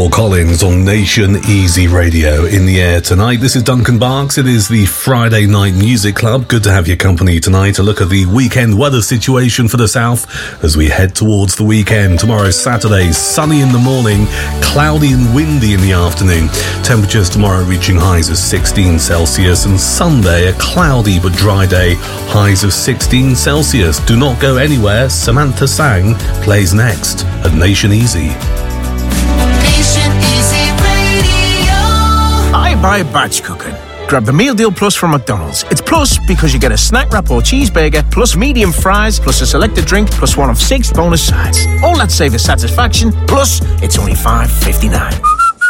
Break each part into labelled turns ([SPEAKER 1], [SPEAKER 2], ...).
[SPEAKER 1] Phil Collins on Nation Easy Radio in the air tonight. This is Duncan Barks. It is the Friday Night Music Club. Good to have your company tonight to look at the weekend weather situation for the south as we head towards the weekend. Tomorrow, Saturday, sunny in the morning, cloudy and windy in the afternoon. Temperatures tomorrow reaching highs of 16 Celsius, and Sunday, a cloudy but dry day, highs of 16 Celsius. Do not go anywhere. Samantha Sang plays next at Nation Easy.
[SPEAKER 2] I buy batch cooking. Grab the Meal Deal Plus from McDonald's. It's plus because you get a snack wrap or cheeseburger, plus medium fries, plus a selected drink, plus one of 6 bonus sides. All that savor satisfaction, plus it's only $5.59.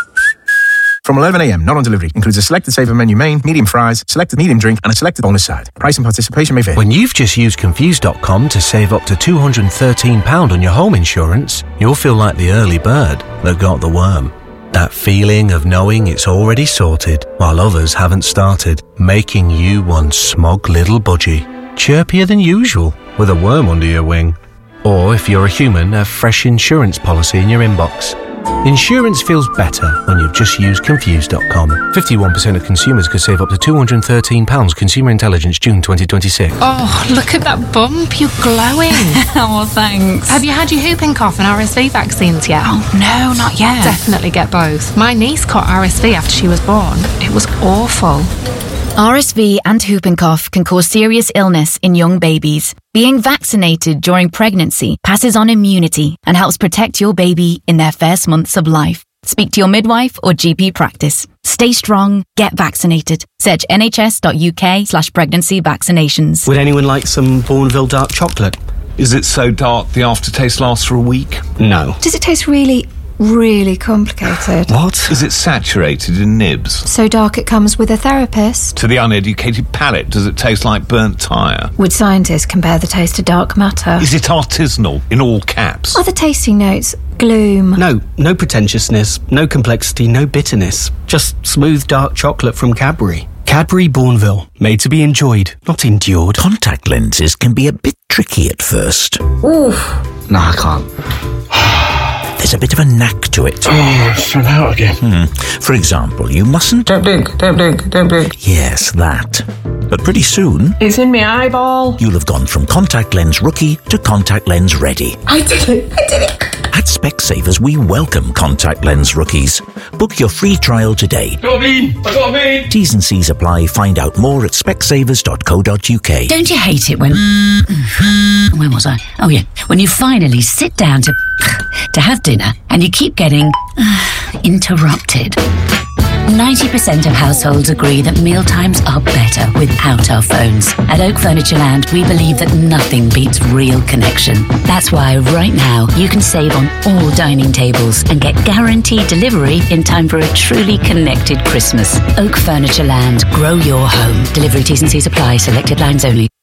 [SPEAKER 2] From 11 a.m, not on delivery. Includes a selected saver menu main, medium fries, selected medium drink, and a selected bonus side. Price and participation may vary.
[SPEAKER 3] When you've just used Confused.com to save up to £213 on your home insurance, you'll feel like the early bird that got the worm. That feeling of knowing it's already sorted while others haven't started, making you one smug little budgie, chirpier than usual with a worm under your wing. Or if you're a human, a fresh insurance policy in your inbox. Insurance feels better when you've just used Confused.com. 51% of consumers could save up to £213. Consumer Intelligence, June 2026.
[SPEAKER 4] Oh, look at that bump. You're glowing.
[SPEAKER 5] Oh, thanks.
[SPEAKER 4] Have you had your whooping cough and RSV vaccines yet?
[SPEAKER 5] Oh, no, not yet.
[SPEAKER 4] Definitely get both. My niece caught RSV after she was born. It was awful.
[SPEAKER 6] RSV and whooping cough can cause serious illness in young babies. Being vaccinated during pregnancy passes on immunity and helps protect your baby in their first months of life. Speak to your midwife or GP practice. Stay strong, get vaccinated. Search nhs.uk/pregnancy vaccinations.
[SPEAKER 7] Would anyone like some Bourneville dark chocolate?
[SPEAKER 8] Is it so dark the aftertaste lasts for a week?
[SPEAKER 7] No.
[SPEAKER 9] Does it taste really complicated?
[SPEAKER 7] What?
[SPEAKER 8] Is it saturated in nibs?
[SPEAKER 9] So dark it comes with a therapist?
[SPEAKER 8] To the uneducated palate, does it taste like burnt tyre?
[SPEAKER 9] Would scientists compare the taste to dark matter?
[SPEAKER 8] Is it artisanal, in all caps?
[SPEAKER 9] Are the tasting notes gloom?
[SPEAKER 7] No pretentiousness, no complexity, no bitterness. Just smooth dark chocolate from Cadbury. Cadbury Bourneville, made to be enjoyed, not endured.
[SPEAKER 10] Contact lenses can be a bit tricky at first.
[SPEAKER 7] Oof. No, I can't.
[SPEAKER 10] There's a bit of a knack to it.
[SPEAKER 7] Oh, it's run out again.
[SPEAKER 10] For example, you mustn't...
[SPEAKER 7] Don't blink.
[SPEAKER 10] Yes, that. But pretty soon...
[SPEAKER 5] It's in my eyeball.
[SPEAKER 10] You'll have gone from contact lens rookie to contact lens ready.
[SPEAKER 5] I did it.
[SPEAKER 10] At Specsavers, we welcome contact lens rookies. Book your free trial today.
[SPEAKER 5] I got a bean.
[SPEAKER 10] T's and C's apply. Find out more at specsavers.co.uk.
[SPEAKER 11] Don't you hate it when... Where was I? Oh, yeah. When you finally sit down to have dinner and you keep getting interrupted. 90% of households agree that mealtimes are better without our phones. At Oak Furniture Land, we believe that nothing beats real connection. That's why right now you can save on all dining tables and get guaranteed delivery in time for a truly connected Christmas. Oak Furniture Land. Grow your home. Delivery T's and C's apply. Selected lines only.